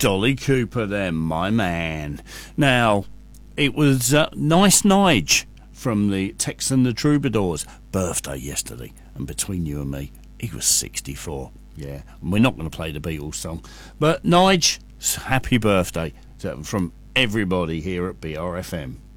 Dolly Cooper then, my man. Now, it was Nice Nige from the Tex and the Troubadours' birthday yesterday, and between you and me, he was 64. Yeah, and we're not going to play the Beatles song, but Nige, happy birthday from everybody here at BRFM.